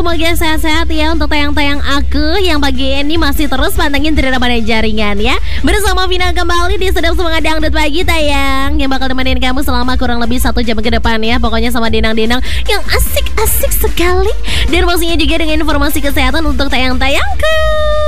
semoga sehat-sehat ya untuk tayang-tayang aku yang pagi ini masih terus pantengin cerita pada jaringan ya. Bersama Vina kembali di Sedap Semangat Dangdut Pagi tayang, yang bakal temenin kamu selama kurang lebih 1 jam ke depan ya. Pokoknya sama Dinang-Dinang yang asik-asik sekali. Dan pastinya juga dengan informasi kesehatan untuk tayang-tayangku.